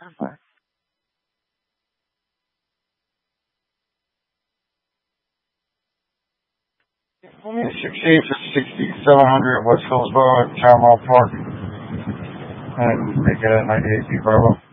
Only 68 for 6700 West Hillsborough at Caramel Park. And make it at 98 Bravo.